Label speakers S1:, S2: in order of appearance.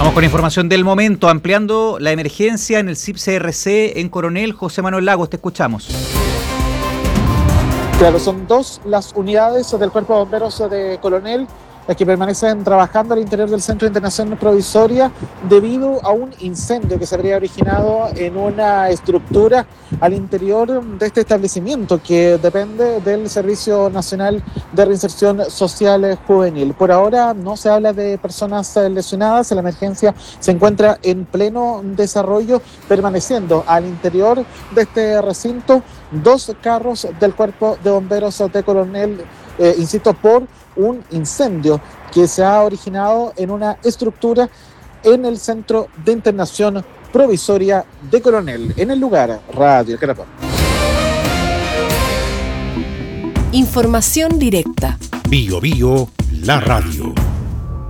S1: Vamos con información del momento, ampliando la emergencia en el CIP-CRC en Coronel. José Manuel Lagos, te escuchamos.
S2: Claro, son 2 las unidades del Cuerpo de Bomberos de Coronel las que permanecen trabajando al interior del Centro de Internación Provisoria debido a un incendio que se habría originado en una estructura al interior de este establecimiento que depende del Servicio Nacional de Reinserción Social Juvenil. Por ahora no se habla de personas lesionadas, la emergencia se encuentra en pleno desarrollo, permaneciendo al interior de este recinto 2 carros del Cuerpo de Bomberos de Coronel, insisto, por un incendio que se ha originado en una estructura en el Centro de Internación Provisoria de Coronel. En el lugar, Radio Carapón.
S3: Información directa.
S4: Bio Bio, la radio.